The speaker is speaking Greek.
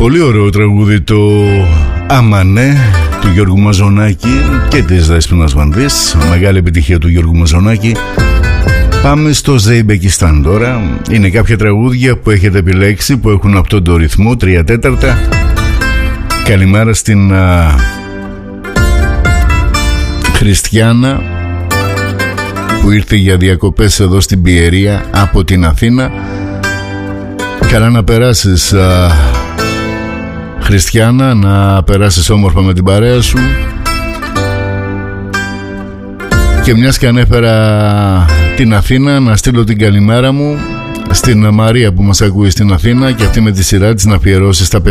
Πολύ ωραίο τραγούδι το Αμανέ του Γιώργου Μαζονάκη και της Δέσποινας Βανδύς. Μεγάλη επιτυχία του Γιώργου Μαζονάκη. Πάμε στο Ζεϊμπεκιστάν τώρα. Είναι κάποια τραγούδια που έχετε επιλέξει, που έχουν αυτόν τον ρυθμό 3/4. Καλημέρα στην Χριστιάνα που ήρθε για διακοπές εδώ στην Πιερία από την Αθήνα. Καλά να περάσεις Χριστιάνα, να περάσεις όμορφα με την παρέα σου. Και μιας και ανέφερα την Αθήνα, να στείλω την καλημέρα μου στην Μαρία που μας ακούει στην Αθήνα και αυτή με τη σειρά της να αφιερώσει στα παιδιά